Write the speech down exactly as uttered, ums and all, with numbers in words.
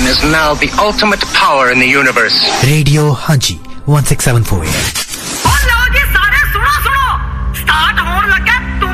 is now the ultimate power in the universe. Radio Haji one six seven four A M.